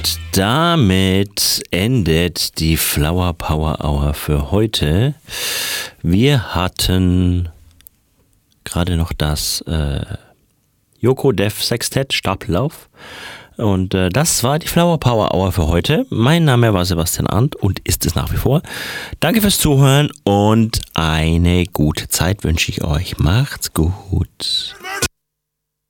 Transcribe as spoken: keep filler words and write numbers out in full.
Und damit endet die Flower Power Hour für heute. Wir hatten gerade noch das äh, Yoko Dev Sextett Stapellauf. Und äh, das war die Flower Power Hour für heute. Mein Name war Sebastian Arndt und ist es nach wie vor. Danke fürs Zuhören und eine gute Zeit wünsche ich euch. Macht's gut.